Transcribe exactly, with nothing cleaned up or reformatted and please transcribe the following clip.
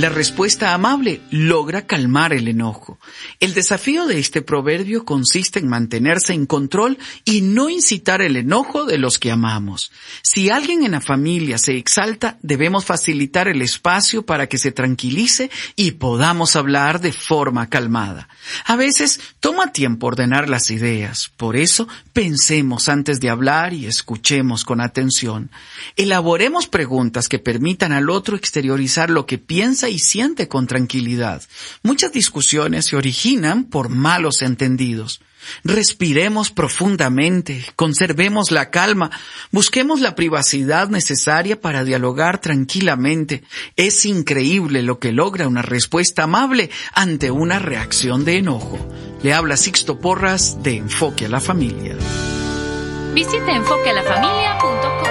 La respuesta amable logra calmar el enojo. El desafío de este proverbio consiste en mantenerse en control y no incitar el enojo de los que amamos. Si alguien en la familia se exalta, debemos facilitar el espacio para que se tranquilice y podamos hablar de forma calmada. A veces toma tiempo ordenar las ideas, por eso pensemos antes de hablar y escuchemos con atención. Elaboremos preguntas que permitan al otro exteriorizar lo que piensa y siente con tranquilidad. Muchas discusiones se originan por malos entendidos. Respiremos profundamente, conservemos la calma, busquemos la privacidad necesaria para dialogar tranquilamente. Es increíble lo que logra una respuesta amable ante una reacción de enojo. Le habla Sixto Porras de Enfoque a la Familia. Visite enfoque a la familia punto com.